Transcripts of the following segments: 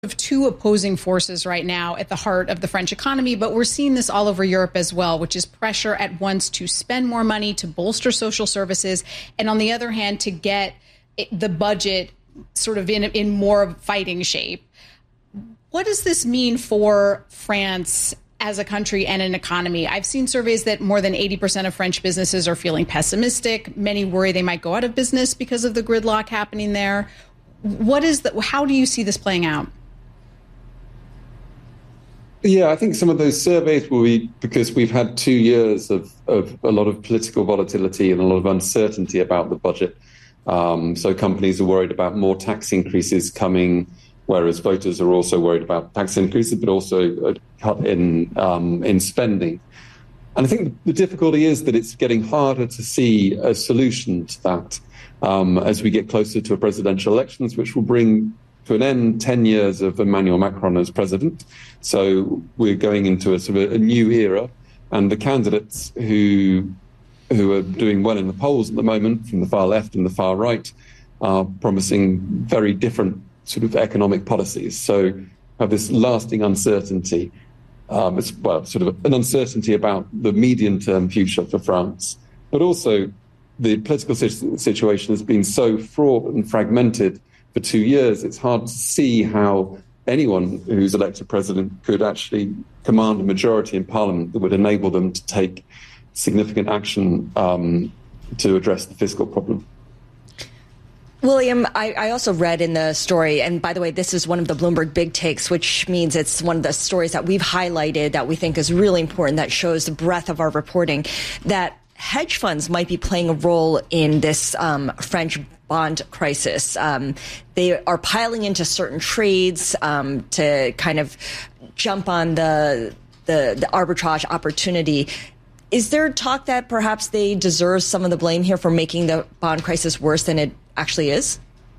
of two opposing forces right now at the heart of the French economy, but we're seeing this all over Europe as well, which is pressure at once to spend more money, to bolster social services, and on the other hand, to get the budget sort of in more fighting shape. What does this mean for France as a country and an economy? I've seen surveys that more than 80% of French businesses are feeling pessimistic. Many worry they might go out of business because of the gridlock happening there. How do you see this playing out? Yeah, I think some of those surveys will be because we've had 2 years of a lot of political volatility and a lot of uncertainty about the budget. So companies are worried about more tax increases coming, whereas voters are also worried about tax increases, but also a cut in spending. And I think the difficulty is that it's getting harder to see a solution to that as we get closer to a presidential elections, which will bring to an end 10 years of Emmanuel Macron as president. So we're going into a sort of a new era, and the candidates who are doing well in the polls at the moment, from the far left and the far right, are promising very different sort of economic policies. So have this lasting uncertainty. It's sort of an uncertainty about the medium-term future for France, but also the political situation has been so fraught and fragmented for 2 years, it's hard to see how anyone who's elected president could actually command a majority in parliament that would enable them to take significant action to address the fiscal problem. William, I also read in the story, and by the way, this is one of the Bloomberg big takes, which means it's one of the stories that we've highlighted that we think is really important, that shows the breadth of our reporting, that hedge funds might be playing a role in this French bond crisis. They are piling into certain trades to kind of jump on the arbitrage opportunity. Is there talk that perhaps they deserve some of the blame here for making the bond crisis worse than it actually is?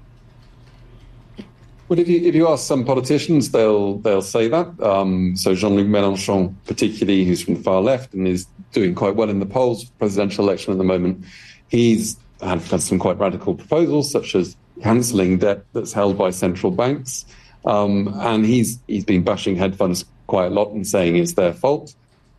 Well, if you ask some politicians, they'll say that. So Jean-Luc Mélenchon, particularly, who's from the far left and is doing quite well in the polls for the presidential election at the moment, he's had some quite radical proposals, such as cancelling debt that's held by central banks. And he's been bashing hedge funds quite a lot and saying it's their fault.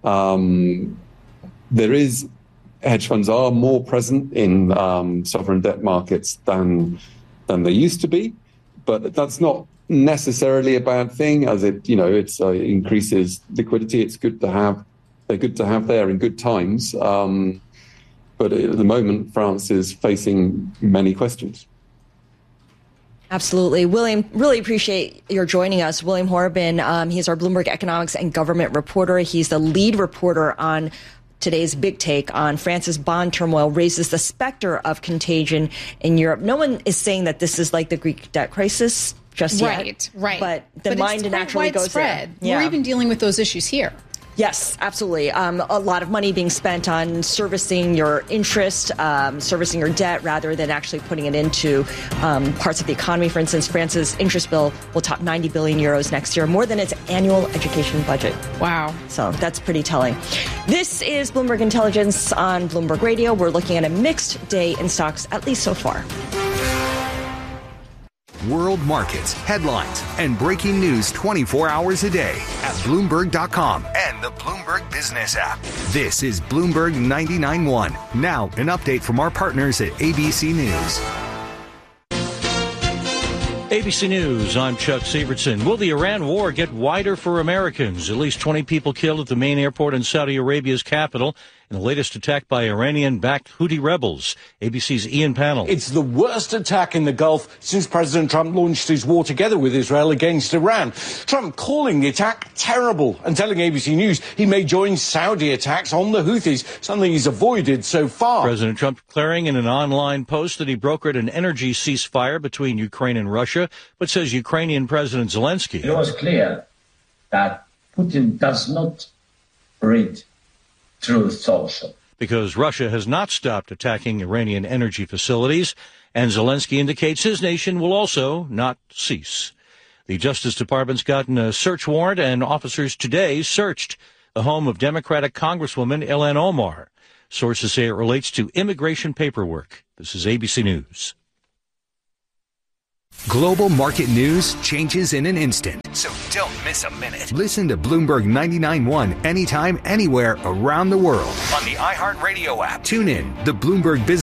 Hedge funds are more present in sovereign debt markets than they used to be, but that's not necessarily a bad thing, as it increases liquidity. It's good to have. They're good to have there in good times. But at the moment, France is facing many questions. Absolutely. William, really appreciate your joining us. William Horobin, he's our Bloomberg economics and government reporter. He's the lead reporter on today's big take on France's bond turmoil raises the specter of contagion in Europe. No one is saying that this is like the Greek debt crisis just yet. Right. But the mind naturally goes there. Yeah. We're even dealing with those issues here. Yes, absolutely. A lot of money being spent on servicing your interest, servicing your debt, rather than actually putting it into parts of the economy. For instance, France's interest bill will top 90 billion euros next year, more than its annual education budget. Wow. So that's pretty telling. This is Bloomberg Intelligence on Bloomberg Radio. We're looking at a mixed day in stocks, at least so far. World markets, headlines, and breaking news 24 hours a day at Bloomberg.com and the Bloomberg Business app. This is Bloomberg 99.1. Now, an update from our partners at ABC News. ABC News, I'm Chuck Sievertson. Will the Iran war get wider for Americans? At least 20 people killed at the main airport in Saudi Arabia's capital in the latest attack by Iranian-backed Houthi rebels. ABC's Ian Pannell. It's the worst attack in the Gulf since President Trump launched his war together with Israel against Iran. Trump calling the attack terrible and telling ABC News he may join Saudi attacks on the Houthis, something he's avoided so far. President Trump declaring in an online post that he brokered an energy ceasefire between Ukraine and Russia, but says Ukrainian President Zelensky. It was clear that Putin does not read Truth Social, because Russia has not stopped attacking Iranian energy facilities, and Zelensky indicates his nation will also not cease. The Justice Department's gotten a search warrant, and officers today searched the home of Democratic Congresswoman Ilhan Omar. Sources say it relates to immigration paperwork. This is ABC News. Global market news changes in an instant. So don't miss a minute. Listen to Bloomberg 99.1 anytime, anywhere around the world on the iHeartRadio app. Tune in. The Bloomberg Business